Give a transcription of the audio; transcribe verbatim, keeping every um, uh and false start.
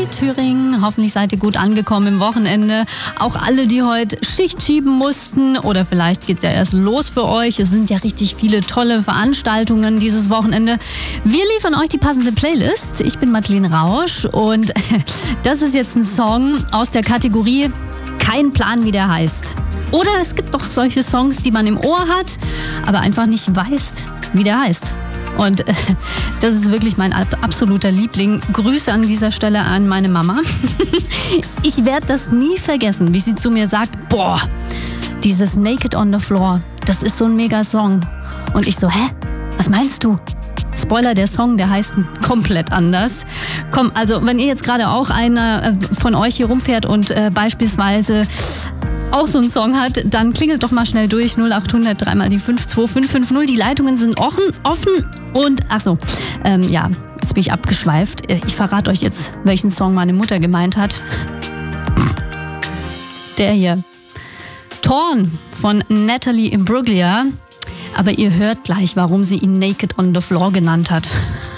Thüringen. Hoffentlich seid ihr gut angekommen im Wochenende. Auch alle, die heute Schicht schieben mussten oder vielleicht geht's ja erst los für euch. Es sind ja richtig viele tolle Veranstaltungen dieses Wochenende. Wir liefern euch die passende Playlist. Ich bin Madeleine Rausch und das ist jetzt ein Song aus der Kategorie Kein Plan, wie der heißt. Oder es gibt doch solche Songs, die man im Ohr hat, aber einfach nicht weiß, wie der heißt. Und äh, das ist wirklich mein absoluter Liebling. Grüße an dieser Stelle an meine Mama. Ich werde das nie vergessen, wie sie zu mir sagt, boah, dieses Naked on the Floor, das ist so ein mega Song. Und ich so, hä, was meinst du? Spoiler, der Song, der heißt komplett anders. Komm, also wenn ihr jetzt gerade auch einer von euch hier rumfährt und äh, beispielsweise auch so einen Song hat, dann klingelt doch mal schnell durch null acht hundert drei mal die fünf zwei fünf fünf null. Die Leitungen sind offen, offen und ach so, ähm, ja, jetzt bin ich abgeschweift. Ich verrate euch jetzt, welchen Song meine Mutter gemeint hat. Der hier. Torn von Natalie Imbruglia. Aber ihr hört gleich, warum sie ihn Naked on the Floor genannt hat.